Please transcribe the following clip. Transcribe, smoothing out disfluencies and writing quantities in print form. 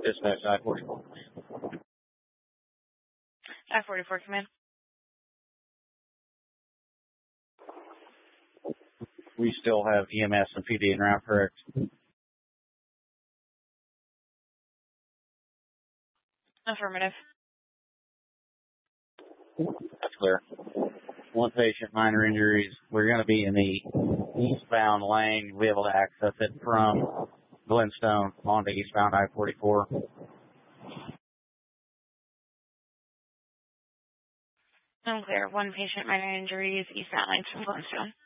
Dispatch I-44. I-44, command. We still have EMS and PD en route, correct? Affirmative. That's clear. One patient, minor injuries. We're going to be in the eastbound lane. You'll be able to access it from Glenstone onto eastbound I-44. I'm clear. One patient, minor injuries, eastbound lane from Glenstone.